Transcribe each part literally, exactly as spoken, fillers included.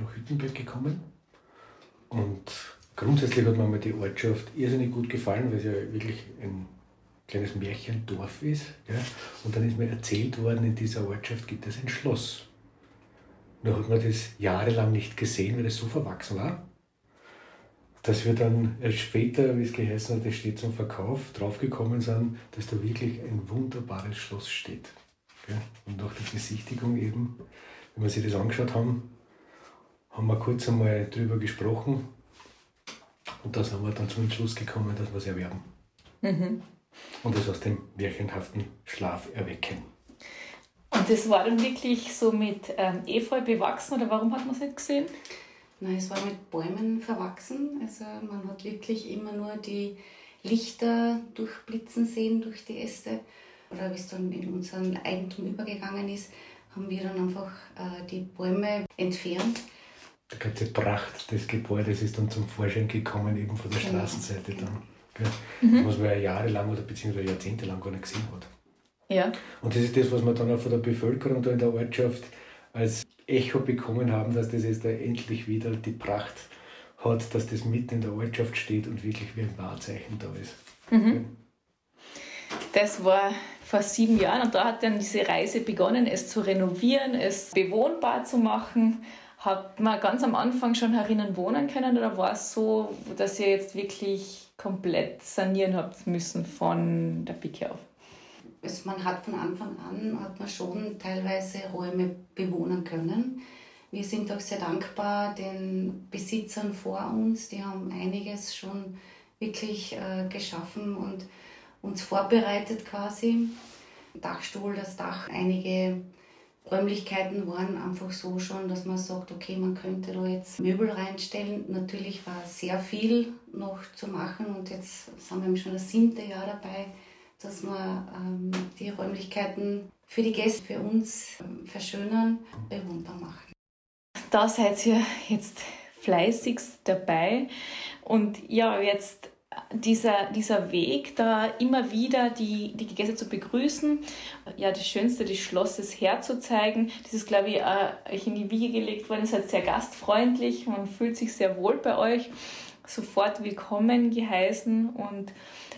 nach Hüttenberg gekommen. Und grundsätzlich hat mir mal die Ortschaft irrsinnig gut gefallen, weil es ja wirklich ein kleines Märchendorf ist. Ja. Und dann ist mir erzählt worden, in dieser Ortschaft gibt es ein Schloss. Und da hat man das jahrelang nicht gesehen, weil das so verwachsen war, dass wir dann erst später, wie es geheißen hat, das steht zum Verkauf, draufgekommen sind, dass da wirklich ein wunderbares Schloss steht. Ja. Und nach der Besichtigung eben, wenn wir sich das angeschaut haben, haben wir kurz einmal drüber gesprochen und da sind wir dann zum Entschluss gekommen, dass wir es erwerben. Mhm. Und das aus dem märchenhaften Schlaf erwecken. Und das war dann wirklich so mit ähm, Efeu bewachsen, oder warum hat man es nicht gesehen? Nein, es war mit Bäumen verwachsen. Also man hat wirklich immer nur die Lichter durchblitzen sehen durch die Äste. Oder wie es dann in unseren Eigentum übergegangen ist, haben wir dann einfach äh, die Bäume entfernt. Die ganze Pracht des Gebäudes ist dann zum Vorschein gekommen, eben von der genau. Straßenseite dann. Mhm. Was man ja jahrelang oder beziehungsweise jahrzehntelang gar nicht gesehen hat. Ja. Und das ist das, was wir dann auch von der Bevölkerung da in der Ortschaft als Echo bekommen haben, dass das jetzt da endlich wieder die Pracht hat, dass das mitten in der Ortschaft steht und wirklich wie ein Wahrzeichen da ist. Mhm. Das war vor sieben Jahren und da hat dann diese Reise begonnen, es zu renovieren, es bewohnbar zu machen. Hat man ganz am Anfang schon herinnen wohnen können oder war es so, dass ihr jetzt wirklich komplett sanieren habt müssen von der Pike auf? Also man hat von Anfang an hat man schon teilweise Räume bewohnen können. Wir sind auch sehr dankbar den Besitzern vor uns, die haben einiges schon wirklich äh, geschaffen und uns vorbereitet quasi. Dachstuhl, das Dach, einige Räumlichkeiten waren einfach so schon, dass man sagt, okay, man könnte da jetzt Möbel reinstellen. Natürlich war sehr viel noch zu machen und jetzt sind wir schon das siebte Jahr dabei, dass wir ähm, die Räumlichkeiten für die Gäste, für uns ähm, verschönern, bewohnbar machen. Da seid ihr jetzt fleißigst dabei und ja, jetzt Dieser, dieser Weg, da immer wieder die, die Gäste zu begrüßen, ja, das Schönste des Schlosses herzuzeigen. Das ist, glaube ich, äh, euch in die Wiege gelegt worden. Ihr seid sehr gastfreundlich, man fühlt sich sehr wohl bei euch, sofort willkommen geheißen. Und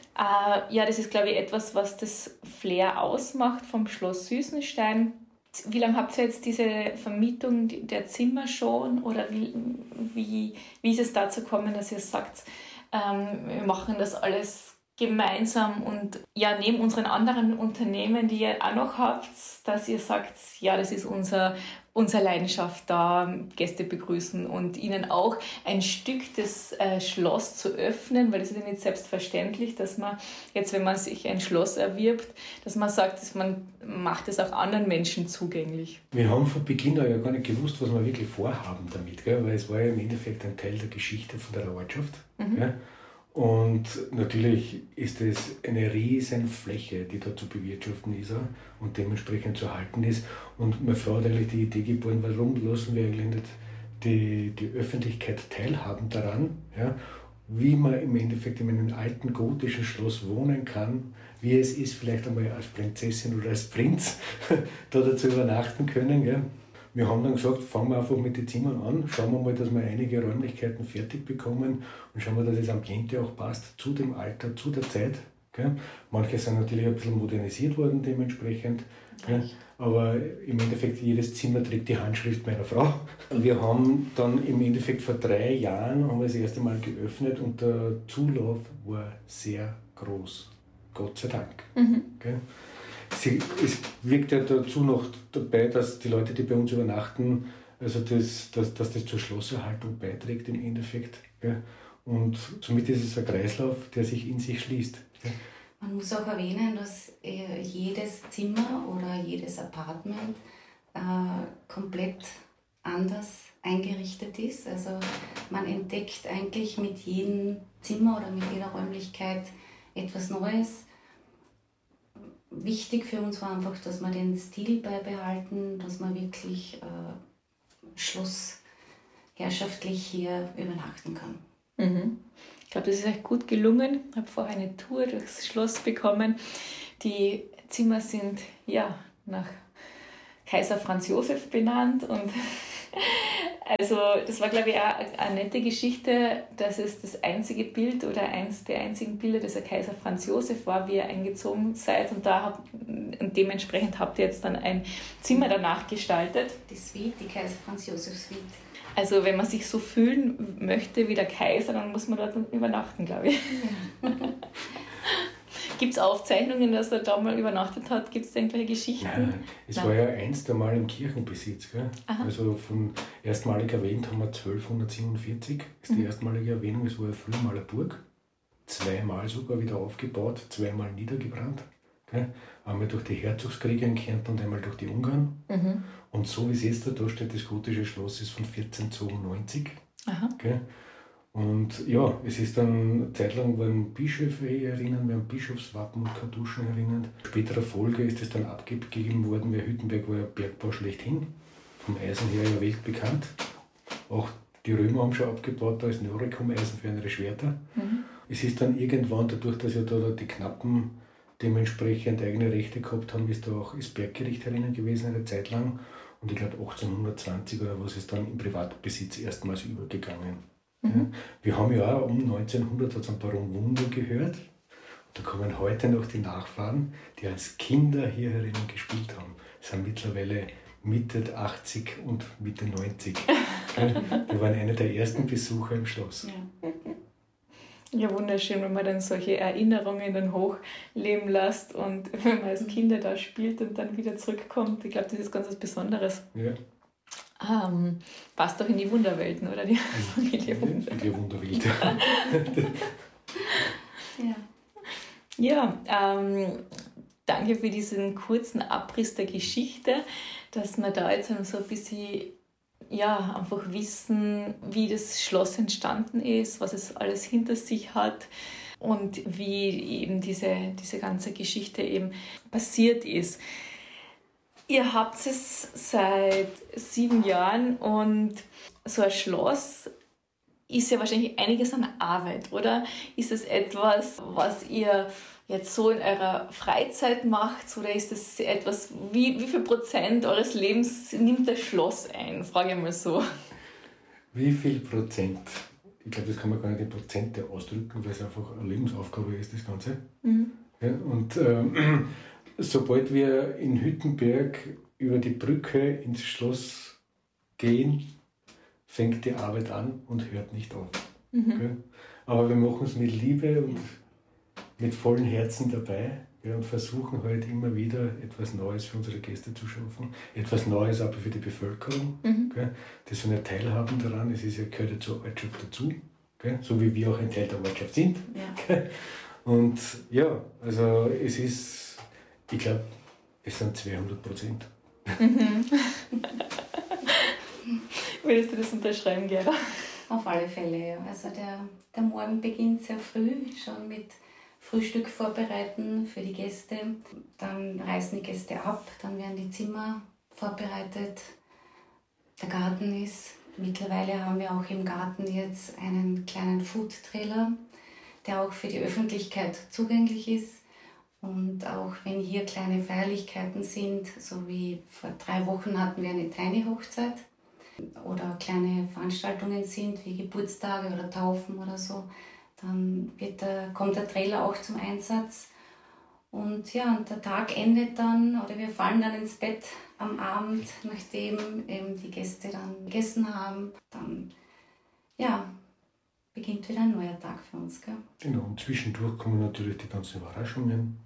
äh, ja, das ist, glaube ich, etwas, was das Flair ausmacht vom Schloss Süßenstein. Wie lange habt ihr jetzt diese Vermietung der Zimmer schon? Oder wie, wie, wie ist es dazu gekommen, dass ihr sagt, Ähm, wir machen das alles gemeinsam und ja, neben unseren anderen Unternehmen, die ihr auch noch habt, dass ihr sagt, ja, das ist unser, unsere Leidenschaft da, Gäste begrüßen und ihnen auch ein Stück des äh, Schloss zu öffnen, weil das ist ja nicht selbstverständlich, dass man jetzt, wenn man sich ein Schloss erwirbt, dass man sagt, dass man macht es auch anderen Menschen zugänglich. Wir haben von Beginn an ja gar nicht gewusst, was wir wirklich vorhaben damit, gell? Weil es war ja im Endeffekt ein Teil der Geschichte von der Ortschaft. Mhm. Ja? Und natürlich ist es eine riesen Fläche, die da zu bewirtschaften ist und dementsprechend zu halten ist. Und meine Frau hat eigentlich die Idee geboren, warum lassen wir eigentlich nicht die, die Öffentlichkeit teilhaben daran, ja, wie man im Endeffekt in einem alten gotischen Schloss wohnen kann, wie es ist, vielleicht einmal als Prinzessin oder als Prinz da dazu übernachten können. Ja. Wir haben dann gesagt, fangen wir einfach mit den Zimmern an, schauen wir mal, dass wir einige Räumlichkeiten fertig bekommen und schauen wir, dass das Ambiente auch passt zu dem Alter, zu der Zeit. Gell? Manche sind natürlich ein bisschen modernisiert worden dementsprechend, ja. Aber im Endeffekt jedes Zimmer trägt die Handschrift meiner Frau. Und wir haben dann im Endeffekt vor drei Jahren haben wir das erste Mal geöffnet und der Zulauf war sehr groß, Gott sei Dank. Mhm. Gell? Sie, es wirkt ja dazu noch dabei, dass die Leute, die bei uns übernachten, also das, dass, dass das zur Schlosserhaltung beiträgt im Endeffekt. Gell? Und somit ist es ein Kreislauf, der sich in sich schließt. Gell? Man muss auch erwähnen, dass äh, jedes Zimmer oder jedes Apartment äh, komplett anders eingerichtet ist. Also man entdeckt eigentlich mit jedem Zimmer oder mit jeder Räumlichkeit etwas Neues. Wichtig für uns war einfach, dass wir den Stil beibehalten, dass man wirklich äh, schlossherrschaftlich hier übernachten kann. Mhm. Ich glaube, das ist euch gut gelungen. Ich habe vorher eine Tour durchs Schloss bekommen. Die Zimmer sind ja nach Kaiser Franz Josef benannt und Also das war, glaube ich, auch eine nette Geschichte, dass es das einzige Bild oder eins der einzigen Bilder, dass der Kaiser Franz Josef war, wie ihr eingezogen seid. Und, da habt, und dementsprechend habt ihr jetzt dann ein Zimmer danach gestaltet. Die Suite, die Kaiser Franz Josef Suite. Also wenn man sich so fühlen möchte wie der Kaiser, dann muss man dort übernachten, glaube ich. Ja. Gibt es Aufzeichnungen, dass er da mal übernachtet hat? Gibt es irgendwelche Geschichten? Nein, es Nein. war ja einst einmal im Kirchenbesitz. Gell? Also von erstmalig erwähnt haben wir zwölfhundertsiebenundvierzig, ist die mhm. erstmalige Erwähnung. Es war ja früher mal eine Burg, zweimal sogar wieder aufgebaut, zweimal niedergebrannt. Gell? Einmal durch die Herzogskriege in Kärnten und einmal durch die Ungarn. Mhm. Und so wie es jetzt da steht, das gotische Schloss ist von vierzehnhundertzweiundneunzig. Aha. Gell? Und ja, es ist dann zeitlang waren Bischöfe erinnern, wir haben Bischofswappen und Kartuschen erinnert. In späterer Folge ist es dann abgegeben worden, weil Hüttenberg war ja Bergbau schlechthin, vom Eisen her ja weltbekannt. Auch die Römer haben schon abgebaut, da ist Noricum-Eisen für ihre Schwerter. Mhm. Es ist dann irgendwann, dadurch, dass ja da die Knappen dementsprechend eigene Rechte gehabt haben, ist da auch das Berggericht herinnen gewesen eine Zeit lang. Und ich glaube achtzehnhundertzwanzig oder was ist dann im Privatbesitz erstmals übergegangen. Mhm. Ja, wir haben ja auch um neunzehnhundert hat es ein Baron Wunder gehört. Und da kommen heute noch die Nachfahren, die als Kinder hier herinnen gespielt haben. Das sind mittlerweile Mitte achtzig und Mitte neunzig. Die waren eine der ersten Besucher im Schloss. Ja. Ja, wunderschön, wenn man dann solche Erinnerungen dann hochleben lässt und wenn man als Kinder da spielt und dann wieder zurückkommt. Ich glaube, das ist ganz was Besonderes. Ja. Ähm, passt doch in die Wunderwelten, oder? Die Familie Wunder. Die Wunderwelt. Ja, ja ähm, danke für diesen kurzen Abriss der Geschichte, dass wir da jetzt so ein bisschen ja, einfach wissen, wie das Schloss entstanden ist, was es alles hinter sich hat und wie eben diese, diese ganze Geschichte eben passiert ist. Ihr habt es seit sieben Jahren und so ein Schloss ist ja wahrscheinlich einiges an Arbeit, oder? Ist es etwas, was ihr jetzt so in eurer Freizeit macht oder ist es etwas, wie, wie viel Prozent eures Lebens nimmt das Schloss ein? Frage ich mal so. Wie viel Prozent? Ich glaube, das kann man gar nicht in Prozente ausdrücken, weil es einfach eine Lebensaufgabe ist, das Ganze. Mhm. Ja, und ähm, sobald wir in Hüttenberg über die Brücke ins Schloss gehen, fängt die Arbeit an und hört nicht auf. Mhm. Okay? Aber wir machen es mit Liebe und mit vollem Herzen dabei, ja, und versuchen halt immer wieder etwas Neues für unsere Gäste zu schaffen. Etwas Neues aber für die Bevölkerung, mhm. okay, die so eine Teilhaben daran. Es ist ja, gehört ja zur Ortschaft dazu, okay, so wie wir auch ein Teil der Ortschaft sind. Ja. Okay. Und ja, also es ist, ich glaube, es sind zweihundert Prozent. Mhm. Würdest du das unterschreiben, Gerda? Auf alle Fälle, ja. Also der, der Morgen beginnt sehr früh, schon mit Frühstück vorbereiten für die Gäste. Dann reisen die Gäste ab, dann werden die Zimmer vorbereitet. Der Garten ist, mittlerweile haben wir auch im Garten jetzt einen kleinen Food-Trailer, der auch für die Öffentlichkeit zugänglich ist. Und auch wenn hier kleine Feierlichkeiten sind, so wie vor drei Wochen hatten wir eine Tiny-Hochzeit oder kleine Veranstaltungen sind, wie Geburtstage oder Taufen oder so, dann wird der, kommt der Trailer auch zum Einsatz. Und ja, und der Tag endet dann, oder wir fallen dann ins Bett am Abend, nachdem eben die Gäste dann gegessen haben. Dann, ja, beginnt wieder ein neuer Tag für uns. Gell? Genau, und zwischendurch kommen natürlich die ganzen Überraschungen,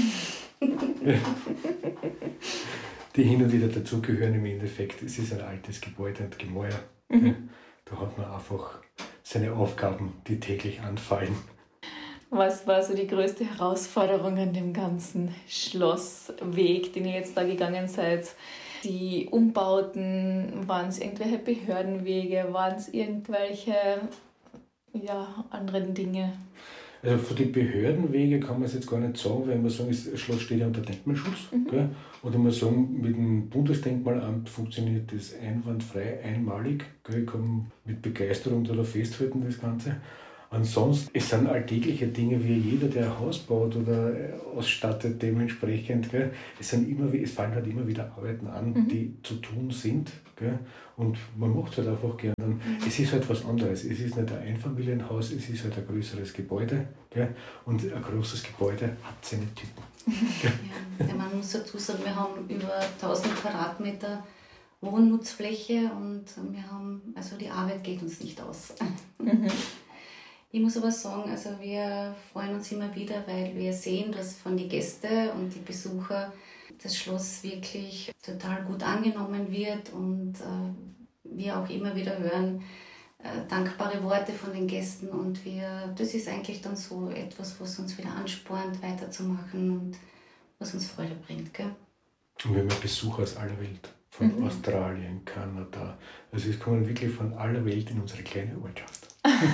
die hin und wieder dazugehören im Endeffekt. Es ist ein altes Gebäude und Gemäuer. Mhm. Da hat man einfach seine Aufgaben, die täglich anfallen. Was war so die größte Herausforderung an dem ganzen Schlossweg, den ihr jetzt da gegangen seid? Die Umbauten, waren es irgendwelche Behördenwege, waren es irgendwelche ja, anderen Dinge? Also für die Behördenwege kann man es jetzt gar nicht sagen, weil wir sagen, das Schloss steht ja unter Denkmalschutz. Mhm. Gell? Oder wir sagen, mit dem Bundesdenkmalamt funktioniert das einwandfrei, einmalig. Gell? Ich kann mit Begeisterung da festhalten, das Ganze. Ansonsten, es sind alltägliche Dinge, wie jeder, der ein Haus baut oder ausstattet dementsprechend. Gell? Es, sind immer, es fallen halt immer wieder Arbeiten an, mhm. die zu tun sind. Gell? Und man macht es halt einfach gerne. Mhm. Es ist halt was anderes. Es ist nicht ein Einfamilienhaus, es ist halt ein größeres Gebäude. Gell? Und ein großes Gebäude hat seine Typen. Ja, man muss dazu sagen, wir haben über tausend Quadratmeter Wohnnutzfläche und wir haben, also die Arbeit geht uns nicht aus. Mhm. Ich muss aber sagen, also wir freuen uns immer wieder, weil wir sehen, dass von den Gästen und die Besucher das Schloss wirklich total gut angenommen wird und äh, wir auch immer wieder hören äh, dankbare Worte von den Gästen und wir, das ist eigentlich dann so etwas, was uns wieder anspornt, weiterzumachen und was uns Freude bringt. Gell? Und wir haben ja Besucher aus aller Welt, von mhm. Australien, Kanada, also es kommen wirklich von aller Welt in unsere kleine Ortschaft.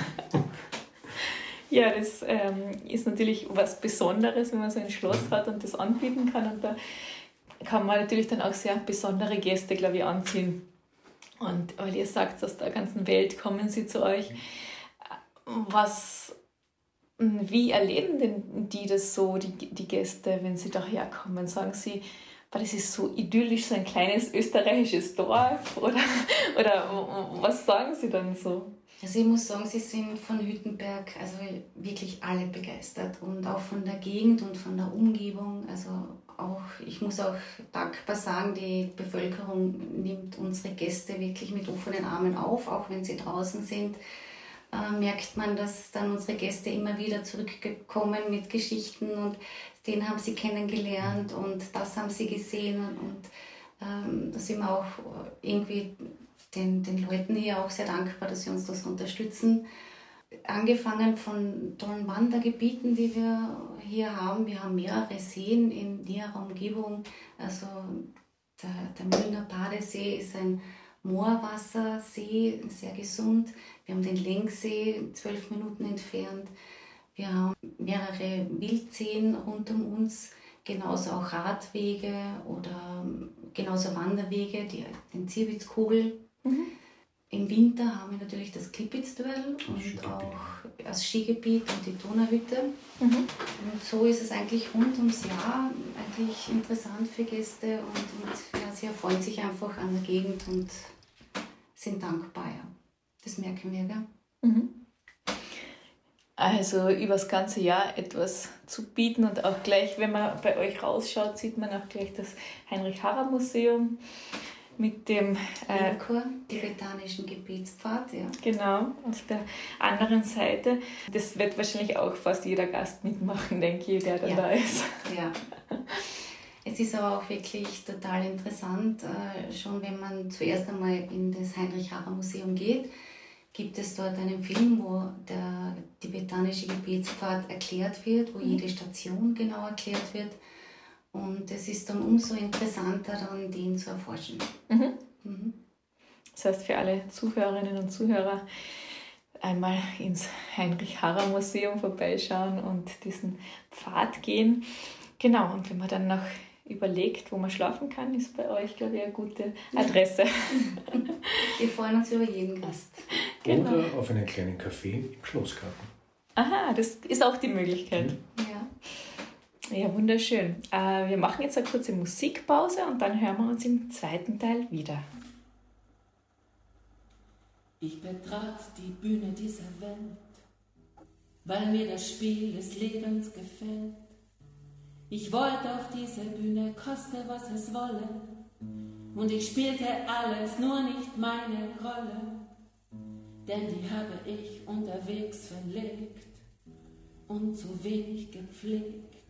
Ja, das ähm, ist natürlich was Besonderes, wenn man so ein Schloss hat und das anbieten kann. Und da kann man natürlich dann auch sehr besondere Gäste, glaube ich, anziehen. Und weil ihr sagt, aus der ganzen Welt kommen sie zu euch. Was, wie erleben denn die das so, die, die Gäste, wenn sie daherkommen? Sagen sie, das ist so idyllisch, so ein kleines österreichisches Dorf? Oder, oder was sagen sie dann so? Also ich muss sagen, sie sind von Hüttenberg also wirklich alle begeistert und auch von der Gegend und von der Umgebung. Also auch, ich muss auch dankbar sagen, die Bevölkerung nimmt unsere Gäste wirklich mit offenen Armen auf, auch wenn sie draußen sind. Äh, merkt man, dass dann unsere Gäste immer wieder zurückkommen mit Geschichten und den haben sie kennengelernt und das haben sie gesehen und, und ähm, da sind wir auch irgendwie Den, den Leuten hier auch sehr dankbar, dass sie uns das unterstützen. Angefangen von tollen Wandergebieten, die wir hier haben. Wir haben mehrere Seen in näherer Umgebung. Also der, der Mühlner Badesee ist ein Moorwassersee, sehr gesund. Wir haben den Lengsee, zwölf Minuten entfernt. Wir haben mehrere Wildseen rund um uns, genauso auch Radwege oder genauso Wanderwege, die, den Zierwitzkogel. Mhm. Im Winter haben wir natürlich das Klippitztal und auch das Skigebiet und die Donauhütte. Mhm. Und so ist es eigentlich rund ums Jahr eigentlich interessant für Gäste und, und ja, sie erfreuen sich einfach an der Gegend und sind dankbar. Ja. Das merken wir, gell? Mhm. Also über das ganze Jahr etwas zu bieten und auch gleich, wenn man bei euch rausschaut, sieht man auch gleich das Heinrich-Harrer-Museum. Mit dem äh, tibetanischen Gebetspfad, ja. Genau, auf der anderen Seite. Das wird wahrscheinlich auch fast jeder Gast mitmachen, denke ich, der dann ja. da ist. Ja. Es ist aber auch wirklich total interessant, äh, schon wenn man zuerst einmal in das Heinrich-Harrer-Museum geht, gibt es dort einen Film, wo der tibetanische Gebetspfad erklärt wird, wo mhm. jede Station genau erklärt wird. Und es ist dann umso interessanter, dann den zu erforschen. Mhm. Mhm. Das heißt, für alle Zuhörerinnen und Zuhörer einmal ins Heinrich-Harrer-Museum vorbeischauen und diesen Pfad gehen. Genau, und wenn man dann noch überlegt, wo man schlafen kann, ist bei euch, glaube ich, eine gute Adresse. Wir freuen uns über jeden Gast. Genau. Oder auf einen kleinen Café im Schlossgarten. Aha, das ist auch die Möglichkeit. Ja. Ja, wunderschön. Äh, wir machen jetzt eine kurze Musikpause und dann hören wir uns im zweiten Teil wieder. Ich betrat die Bühne dieser Welt, weil mir das Spiel des Lebens gefällt. Ich wollte auf dieser Bühne, koste was es wolle, und ich spielte alles, nur nicht meine Rolle, denn die habe ich unterwegs verlegt und zu wenig gepflegt.